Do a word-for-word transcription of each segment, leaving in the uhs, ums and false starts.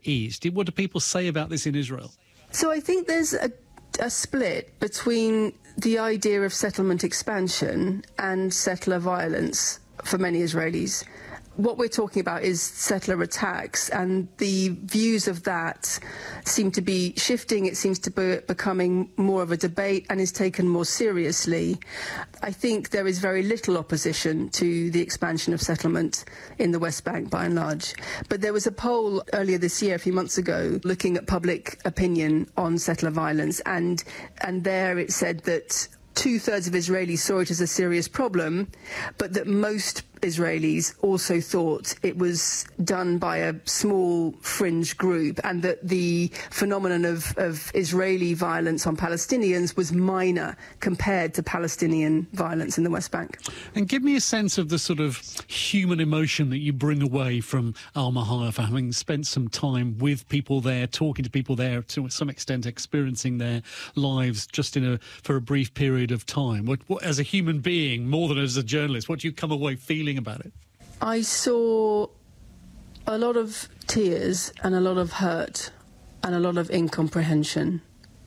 East. What do people say about this in Israel? So I think there's a, a split between the idea of settlement expansion and settler violence for many Israelis. What we're talking about is settler attacks, and the views of that seem to be shifting. It seems to be becoming more of a debate and is taken more seriously. I think there is very little opposition to the expansion of settlement in the West Bank by and large. But there was a poll earlier this year, a few months ago, looking at public opinion on settler violence, and, and there it said that two-thirds of Israelis saw it as a serious problem, but that most Israelis also thought it was done by a small fringe group, and that the phenomenon of, of Israeli violence on Palestinians was minor compared to Palestinian violence in the West Bank. And give me a sense of the sort of human emotion that you bring away from Al-Mahaya, for having spent some time with people there, talking to people there, to some extent experiencing their lives just in a for a brief period of time. What, what, as a human being, more than as a journalist, what do you come away feeling about it? I saw a lot of tears and a lot of hurt and a lot of incomprehension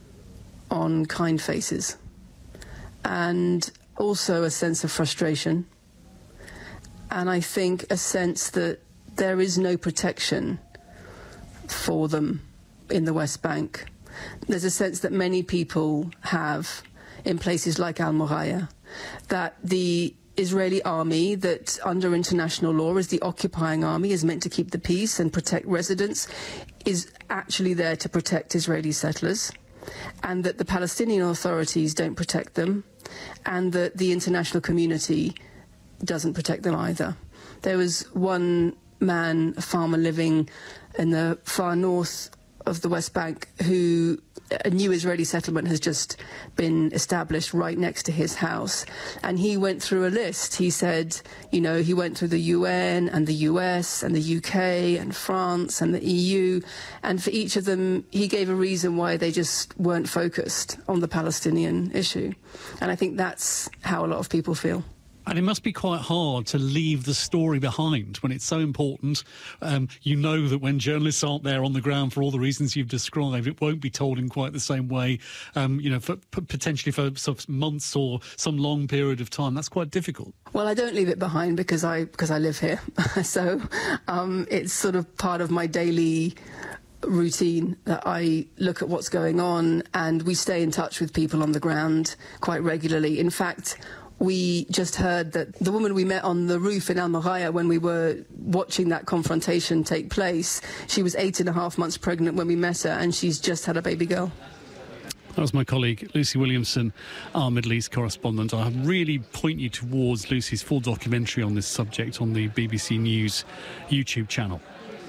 on kind faces, and also a sense of frustration, and I think a sense that there is no protection for them in the West Bank. There's a sense that many people have in places like Al-Mahaya, that the Israeli army, that under international law is the occupying army, is meant to keep the peace and protect residents, is actually there to protect Israeli settlers, and that the Palestinian authorities don't protect them, and that the international community doesn't protect them either. There was one man, a farmer living in the far north of the West Bank, who a new Israeli settlement has just been established right next to his house, and he went through a list. He said, you know, he went through the U N and the U S and the U K and France and the E U, and for each of them he gave a reason why they just weren't focused on the Palestinian issue. And I think that's how a lot of people feel. And it must be quite hard to leave the story behind when it's so important. Um, you know that when journalists aren't there on the ground for all the reasons you've described, it won't be told in quite the same way, um, you know, for, potentially for some months or some long period of time. That's quite difficult. Well, I don't leave it behind because I, because I live here. so um, it's sort of part of my daily routine that I look at what's going on, and we stay in touch with people on the ground quite regularly. In fact, we just heard that the woman we met on the roof in Al-Mahaya when we were watching that confrontation take place, she was eight and a half months pregnant when we met her, and she's just had a baby girl. That was my colleague Lucy Williamson, our Middle East correspondent. I really point you towards Lucy's full documentary on this subject on the B B C News YouTube channel.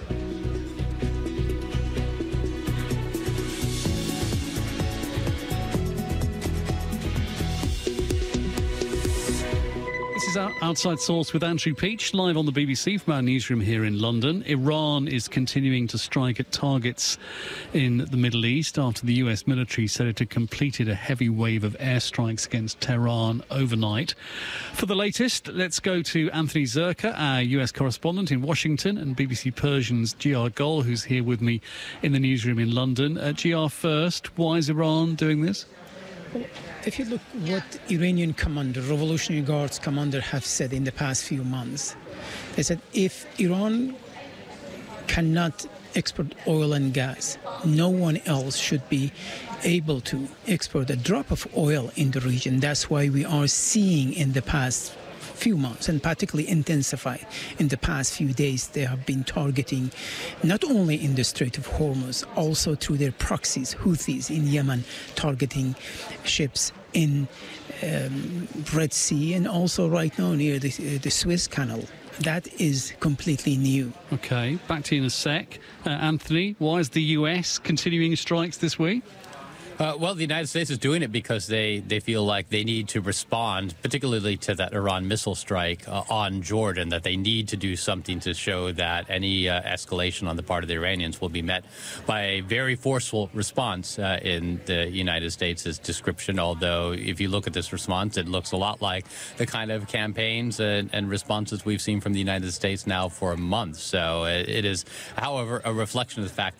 This is Outside Source with Andrew Peach, live on the B B C from our newsroom here in London. Iran is continuing to strike at targets in the Middle East after the U S military said it had completed a heavy wave of airstrikes against Tehran overnight. For the latest, let's go to Anthony Zerka, our U S correspondent in Washington, and B B C Persian's G R Gol, who's here with me in the newsroom in London. Uh, G R first, why is Iran doing this? Well, if you look what Iranian commander, Revolutionary Guards commander have said in the past few months, they said if Iran cannot export oil and gas, no one else should be able to export a drop of oil in the region. That's why we are seeing in the past few months, and particularly intensified in the past few days, they have been targeting not only in the Strait of Hormuz, also through their proxies, Houthis in Yemen, targeting ships in um, Red Sea, and also right now near the, uh, the Suez Canal. That is completely new. OK, back to you in a sec. Uh, Anthony, why is the U S continuing strikes this week? Uh, well, the United States is doing it because they, they feel like they need to respond, particularly to that Iran missile strike uh, on Jordan, that they need to do something to show that any uh, escalation on the part of the Iranians will be met by a very forceful response uh, in the United States' description. Although, if you look at this response, it looks a lot like the kind of campaigns and, and responses we've seen from the United States now for a month. So it, it is, however, a reflection of the fact